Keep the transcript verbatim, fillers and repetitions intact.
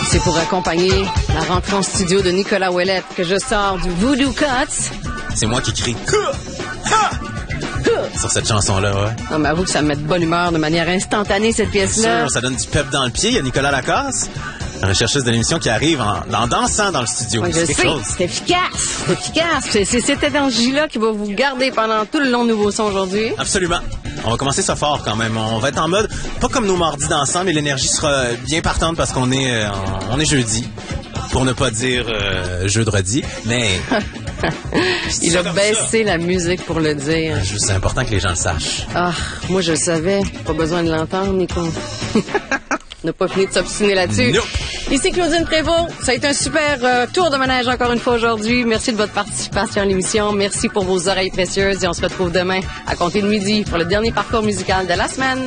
C'est pour accompagner la rentrée en studio de Nicolas Ouellette que je sors du Voodoo Cuts. C'est moi qui crie sur cette chanson-là, ouais. Non, mais avoue que ça me met de bonne humeur de manière instantanée, cette pièce-là. Sûr, ça donne du pep dans le pied. Il y a Nicolas Lacasse, la rechercheuse de l'émission, qui arrive en, en dansant dans le studio. Oui, je sais, c'est efficace, c'est efficace. C'est, c'est cette énergie-là qui va vous garder pendant tout le long de Nouveau Son aujourd'hui. Absolument. On va commencer ça fort quand même. On va être en mode, pas comme nos mardis dansants, mais l'énergie sera bien partante parce qu'on est, euh, on est jeudi. Pour ne pas dire euh, jeudi, mais... Il a baissé la musique pour le dire. C'est important que les gens le sachent. Ah, moi je le savais. Pas besoin de l'entendre, Nico. On n'a pas fini de s'obstiner là-dessus. No. Ici Claudine Prévost. Ça a été un super euh, tour de manège encore une fois aujourd'hui. Merci de votre participation à l'émission. Merci pour vos oreilles précieuses et on se retrouve demain à compter de midi pour le dernier parcours musical de la semaine.